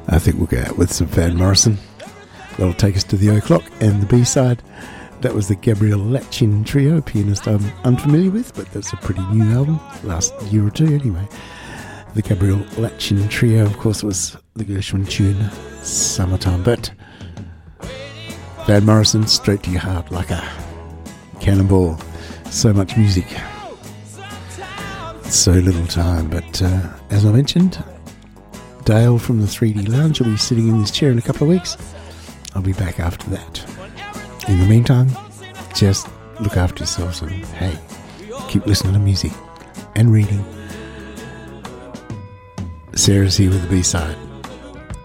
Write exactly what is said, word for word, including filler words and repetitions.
I think we'll go out with some Van Morrison. That'll take us to the o'clock. And the B-side, that was the Gabriel Latchin Trio, a pianist I'm unfamiliar with, but that's a pretty new album, last year or two anyway. The Gabriel Latchin Trio, of course, was the Gershwin tune, Summertime, but Van Morrison, straight to your heart like a cannonball. So much music, so little time, but uh, as I mentioned, Dale from the three D Lounge will be sitting in this chair in a couple of weeks. I'll be back after that. In the meantime, just look after yourselves and hey, keep listening to music and reading. Sarah's here with the B-side.